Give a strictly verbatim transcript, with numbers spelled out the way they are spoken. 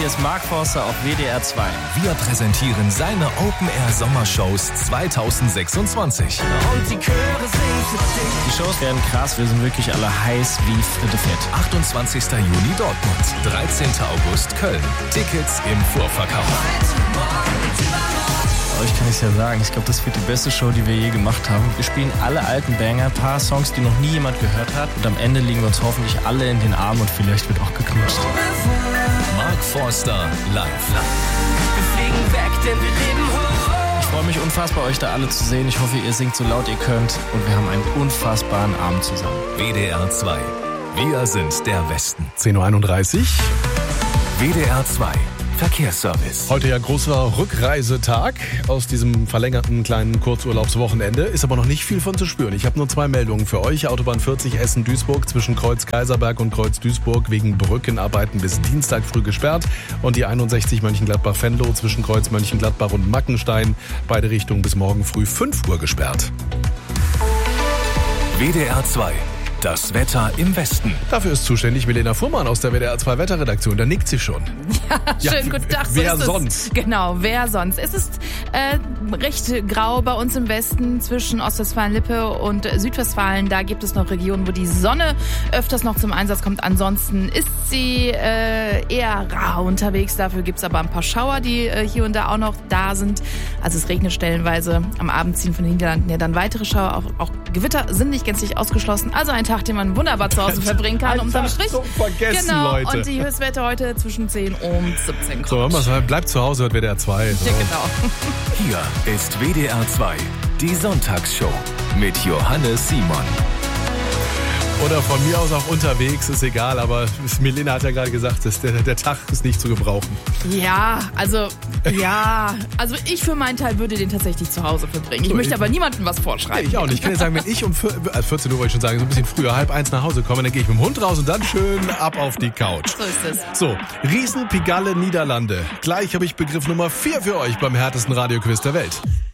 ist Mark Forster auf W D R zwei. Wir präsentieren seine Open-Air-Sommershows zweitausendsechsundzwanzig. Und die Chöre singen für dich. Die Shows werden krass, wir sind wirklich alle heiß wie Fritte Fett. achtundzwanzigster Juni Dortmund, dreizehnter August Köln. Tickets im Vorverkauf. Euch kann ich ja sagen, ich glaube, das wird die beste Show, die wir je gemacht haben. Wir spielen alle alten Banger, ein paar Songs, die noch nie jemand gehört hat. Und am Ende liegen wir uns hoffentlich alle in den Armen und vielleicht wird auch geknutscht. Mark Forster live. Wir fliegen weg, denn wir leben hoch. Ich freue mich unfassbar, euch da alle zu sehen. Ich hoffe, ihr singt so laut ihr könnt. Und wir haben einen unfassbaren Abend zusammen. W D R zwei. Wir sind der Westen. zehn Uhr einunddreißig. W D R zwei. Verkehrsservice. Heute ja großer Rückreisetag aus diesem verlängerten kleinen Kurzurlaubswochenende. Ist aber noch nicht viel von zu spüren. Ich habe nur zwei Meldungen für euch. Autobahn vierzig Essen-Duisburg zwischen Kreuz Kaiserberg und Kreuz Duisburg wegen Brückenarbeiten bis Dienstag früh gesperrt. Und die einundsechzig Mönchengladbach-Venlo zwischen Kreuz Mönchengladbach und Mackenstein. Beide Richtungen bis morgen früh fünf Uhr gesperrt. W D R zwei. Das Wetter im Westen. Dafür ist zuständig Milena Fuhrmann aus der W D R zwei Wetterredaktion. Da nickt sie schon. Ja, schönen ja, guten Tag. So wer ist sonst? Es. Genau, wer sonst? Es ist äh, recht grau bei uns im Westen zwischen Ostwestfalen-Lippe und Südwestfalen. Da gibt es noch Regionen, wo die Sonne öfters noch zum Einsatz kommt. Ansonsten ist sie äh, eher rau unterwegs. Dafür gibt es aber ein paar Schauer, die äh, hier und da auch noch da sind. Also es regnet stellenweise. Am Abend ziehen von den Niederlanden ja dann weitere Schauer. Auch, auch Gewitter sind nicht gänzlich ausgeschlossen. Also ein Tag, den man wunderbar zu Hause verbringen kann. Unterm Strich. Zum Vergessen, genau. Leute. Und die Höchstwerte heute zwischen zehn und siebzehn Grad. So, hör mal, bleibt zu Hause, hört W D R zwei. So. Ja, genau. Hier ist W D R zwei, die Sonntagsshow mit Johannes Simon. Oder von mir aus auch unterwegs, ist egal, aber Milena hat ja gerade gesagt, dass der, der Tag ist nicht zu gebrauchen. Ja, also, ja, also ich für meinen Teil würde den tatsächlich zu Hause verbringen. Ich So, möchte ich- aber niemandem was vorschreiben. Ich auch nicht. Ich kann dir sagen, wenn ich um vier, äh, vierzehn Uhr wollte ich schon sagen, so ein bisschen früher, halb eins nach Hause komme, dann gehe ich mit dem Hund raus und dann schön ab auf die Couch. So ist es. So, Riesen Pigalle Niederlande. Gleich habe ich Begriff Nummer vier für euch beim härtesten Radioquiz der Welt.